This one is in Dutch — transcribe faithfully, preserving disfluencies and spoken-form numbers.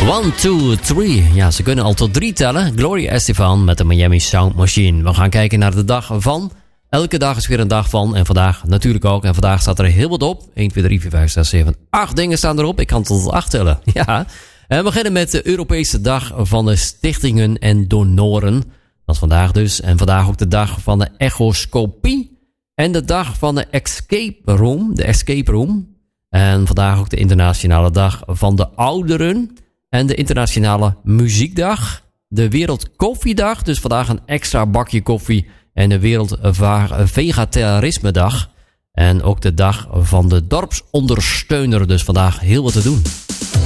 one, two, three. Ja, ze kunnen al tot drie tellen. Gloria Estefan met de Miami Sound Machine. We gaan kijken naar de dag van. Elke dag is weer een dag van. En vandaag natuurlijk ook. En vandaag staat er heel wat op. één, twee, drie, vier, vijf, zes, zeven, acht dingen staan erop. Ik kan tot acht tellen. Ja. En we beginnen met de Europese dag van de stichtingen en donoren. Dat is vandaag dus. En vandaag ook de dag van de echoscopie. En de dag van de escape room. De escape room. En vandaag ook de internationale dag van de ouderen. En de internationale muziekdag. De wereldkoffiedag. Dus vandaag een extra bakje koffie. En de wereldvegetarisme dag. En ook de dag van de dorpsondersteuner. Dus vandaag heel wat te doen.